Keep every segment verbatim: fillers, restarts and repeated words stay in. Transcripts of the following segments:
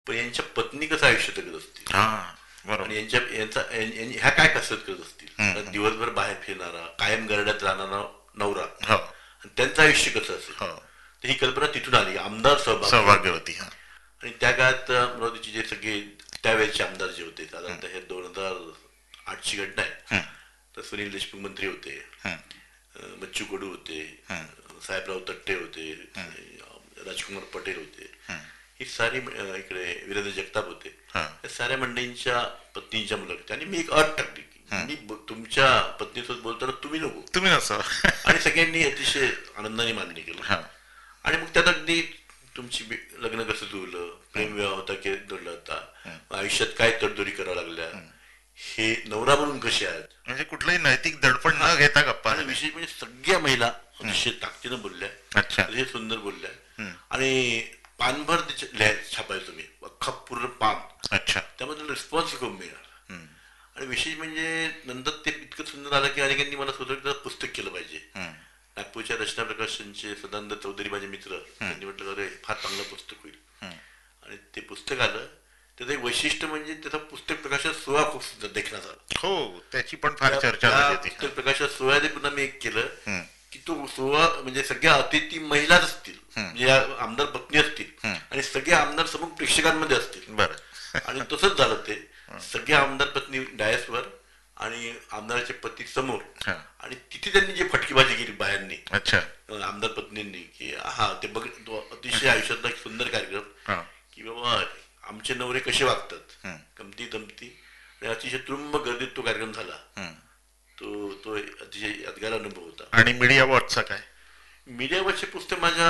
पण यांच्या पत्नी कसं आयुष्य जगत असतील हा आणि बरोबर. यांच्या यांचा यां- यां- ह्या काय कसरत करत असतील. हम्म, कारण हम्म. दिवसभर बाहेर फिरणारा, कायम गरड्यात राहणारा नवरा हो आणि त्यांचं आयुष्य कसं असेल. हो. तर ही कल्पना तिथून आली, आमदार सहभागी होते. सौभाग्यवती. हा. आणि त्या काळात अमरावतीचे जे सगळे त्यावेळेचे आमदार जे होते, हम्म, साधारणतः हे दोन हजार आठची घटना आहे. हम्म, तर सुनील देशमुख मंत्री होते, हम्म, अं, बच्चू कडू होते, हम्म, अं, साहेबराव तट्टे होते, हम्म, अं, राजकुमार पटेल होते. हम्म. ही सारी अं, इकडे वीरेंद्र जगताप होते. हा. या साऱ्या मंडळींच्या पत्नींच्या मुलं होत्या आणि मी एक अट टाकली की हम्म. मी ब- तुमच्या पत्नीसोबत बोलताना तुम्ही नको. तुम्ही नसं. आणि सगळ्यांनी अतिशय आनंदाने मान्य केलं. हा. आणि मग त्यात अगदी तुमची बी- लग्न कसं जुळलं, प्रेमविवाह होता की जुळला होता, हम्म. आयुष्यात काय तडजोडी कराव्या लागल्या, हे नवरा म्हणून कसे आहेत. म्हणजे कुठलंही नैतिक दडपण न घेता गप्पा आणि झाल्या. विशेष म्हणजे सगळ्या महिला अतिशय ताकदीनं बोलल्या, अच्छा. अतिशय सुंदर बोलल्या. हम्म. आणि पानभर त्याचे लिहाय छापायचो मी, अख्खा पूर्ण पान, अच्छा. त्याबद्दल रिस्पॉन्स खूप मिळाला. हम्म, आणि विशेष म्हणजे नंतर ते इतकं सुंदर आलं की अनेकांनी मला सुचवलं पुस्तक केलं पाहिजे. हम्म, नागपूरच्या रचना प्रकाशनचे सदानंद चौधरी माझे मित्र, त्यांनी म्हटलं अरे फार चांगलं पुस्तक होईल. हम्म. आणि ते पुस्तक आलं. त्याचं एक वैशिष्ट्य म्हणजे त्याचा पुस्तक प्रकाशात सोहळा खूप सुंदर देखण्यात आला. हो त्याची पण फार त्या- चर्चा त्या झाली होती. पुस्तक प्रकाशात सोहळ्याने पुन्हा मी एक केलं हम्म, की तो सोहळा म्हणजे सगळ्या अतिथी महिलाच असतील, हम्म. म्हणजे या आमदार पत्नी असतील हम्म. आणि सगळे आमदार समोर प्रेक्षकांमध्ये असतील. बरं. आणि तसंच झालं ते. सगळ्या आमदार पत्नी डायसवर आणि आमदाराचे पती समोर. हा. आणि तिथे त्यांनी जी फटकेबाजी केली बायांनी, अच्छा. अं, आमदार पत्नींनी, की हा ते बघ तो अतिशय आयुष्यातला एक सुंदर कार्यक्रम हा. की बाबा आमचे नवरे कसे वागतात, हम्म, गमती तमती. आणि अतिशय तुरुंब गर्दीत तो कार्यक्रम झाला. हम्म. तो तो एक अतिशय यादगार अनुभव होता. आणि मीडिया वॉचचा काय? मीडियावरचे पुस्तक माझ्या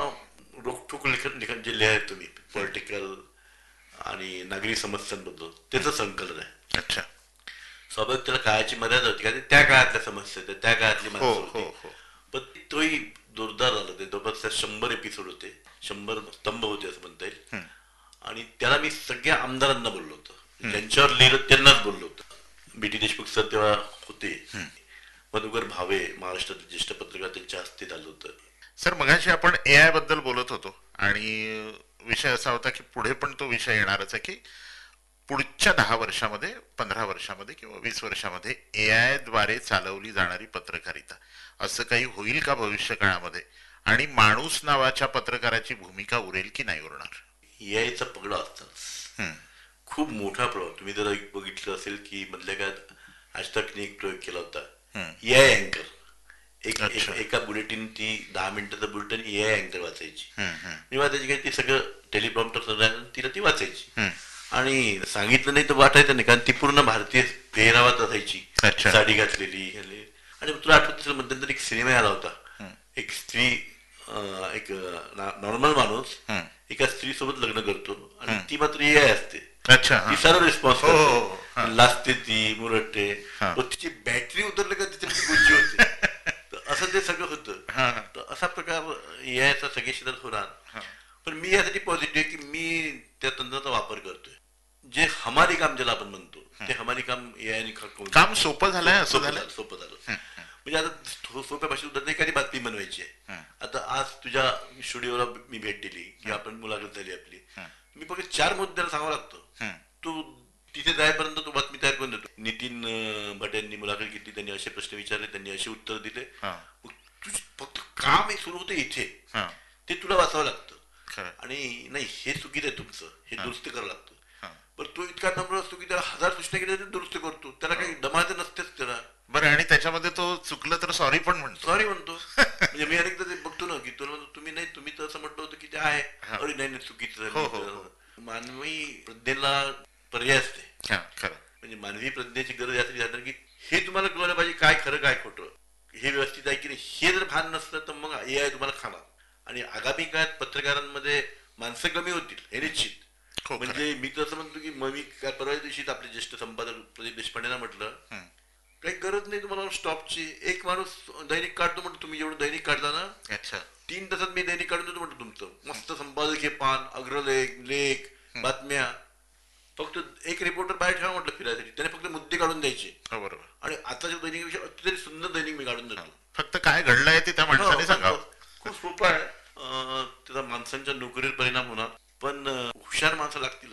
रोखठोक लेखन लेखन जे लिहाय तुम्ही पॉलिटिकल आणि नागरी समस्यांबद्दल त्याचं संकलन आहे. अच्छा. स्वाभाविक त्याला काळाची मर्यादा होती, कारण त्या काळातल्या समस्या होत्या, त्या काळातली हो माणसं हो होती. हो. पण तोही जोरदार झालं. ते जवळपास त्यात शंभर एपिसोड होते, शंभर स्तंभ होते असं म्हणता येईल. हम्म, आणि त्याला मी सगळ्या आमदारांना बोललो होतो, ज्यांच्यावर लिहिलं त्यांनाच बोललो होतो. बी टी देशमुख सर तेव्हा होते, मधुकर भावे महाराष्ट्रातील ज्येष्ठ पत्रकार, त्यांच्या हस्ते झालं होतं. सर मगाशी आपण ए आय बद्दल बोलत होतो आणि विषय असा होता की पुढे पण तो विषय येणारच आहे की पुढच्या दहा वर्षामध्ये, पंधरा वर्षामध्ये किंवा वीस वर्षामध्ये ए आय द्वारे चालवली जाणारी पत्रकारिता असं काही होईल का भविष्य काळामध्ये? आणि माणूस नावाच्या पत्रकाराची भूमिका उरेल की नाही उरणार? यायचा पगडा असताच हम्म, खूप मोठा प्रभाव. तुम्ही जर एक बघितलं असेल की मधल्या काळात आज तकने एक प्रयोग केला होता, हम्म. ए आय अँकर. एक अच्छा. एक- एका बुलेटिन ती दहा मिनिटाचं बुलेटिन ए आय अँकर वाचायची. हम्म, हम्म, मी वाचायची काय, ती सगळं टेलिप्रॉम्प्टर तिला ती वाचायची. हम्म. आणि सांगितलं नाही तर वाटायचं नाही, कारण ती पूर्ण भारतीय पेहरावात असायची, अच्छा. साडी घातलेली. ह्याले. आणि तुला आठवत असेल मध्यंतरी एक सिनेमा आला होता, हम्म. एक स्त्री, अं, एक नॉर्मल माणूस हम्म. एका स्त्री सोबत लग्न करतो आणि ती मात्र ए आय असते. अच्छा. हा. ती सर्व रिस्पॉन्स हो, हो, हो. हा. करते, लाजते, ती मुरटते. हा. पण तिची बॅटरी उतरली का तिची गुंजी होते. तर असं ते सगळं होतं. हा, हा. तर असा प्रकार ए आयचा सगळे क्षेत्रात होणार. हा. पण मी यासाठी पॉझिटिव्ह आहे की मी त्या तंत्राचा वापर करतोय. जे हमारी काम ज्याला आपण म्हणतो, ते हमारी काम ए आय काम सोपं झालंय असं सोपं झालं. झालं सोपं झालं. म्हणजे आता थो- सोप्या भाषेत उदाहरण, एखादी बातमी बनवायची आहे. हम्म. आता आज तुझ्या स्टुडिओला मी भेट दिली की आपण मुलाखत झाली आपली, मी फक्त चार मुद्द्याला सांगावं लागतं. तू तिथे जायपर्यंत तू बातमी तयार करून देतो. नितीन अं, भट यांनी मुलाखत घेतली, त्यांनी असे प्रश्न विचारले, त्यांनी असे उत्तर दिले. हा. मग तुझं फक्त काम हे सुरू होतं इथे, हा. ते तुला वाचावं लागतं. खरं. आणि नाही, हे चुकीचं आहे तुमचं, हे दुरुस्त करावं लागतं. हा. पण तो इतका नम्र असतो की त्याला हजार सूचना केल्या तरी दुरुस्त करतो. त्याला काही दमायचं नसतेच त्याला. बरं. आणि त्याच्यामध्ये तो चुकलं तर सॉरी पण म्हणतो. सॉरी म्हणतो. म्हणजे मी अनेकदा ते बघतो ना की तुला म्हणतो, तुम्ही नाही, तुम्ही तर असं म्हटलं होतं की ते आहे. हा. अरे नाही नाही, चुकीचं हो, हो, झालं. मानवी प्रज्ञेला पर्याय असते. हा. खरं. म्हणजे मानवी प्रज्ञेची गरज यासाठी झाली की हे तुम्हाला कळलं पाहिजे काय खरं काय खोटं, हे व्यवस्थित आहे की नाही. हे जर भान नसलं तर मग ए आय तुम्हाला खाणार. आणि आगामी काळात पत्रकारांमध्ये माणसं कमी होतील हे निश्चित. हो, खरं. म्हणजे मी तर असं म्हणतो की मग मी काय परवा दिवशीच आपले ज्येष्ठ संपादक प्रदीप देशपांडेंना म्हटलं, हम्म. काही गरज नाही तुम्हाला स्टॉपची. एक माणूस दैनिक काढतो म्हणतो, तुम्ही जेवढं दैनिक काढला ना, अच्छा. तीन तासात मी दैनिक काढून देतो म्हणतो तुमचं मस्त संपादकीय पान, अग्रलेख, लेख, बातम्या. फक्त एक रिपोर्टर बाहेर ठेवा म्हटलं फिरायसाठी, त्याने फक्त मुद्दे काढून द्यायचे. हो, बरोबर. आणि आताच्या दैनिकविषयी अतिशय सुंदर दैनिक मी काढून देतो. फक्त काय घडलंय ते त्या माणसाने हो, सांगावं. खूप सोपं आहे. अं, त्याचा माणसांच्या नोकरीवर परिणाम होणार, पण अं, हुशार माणसं लागतील.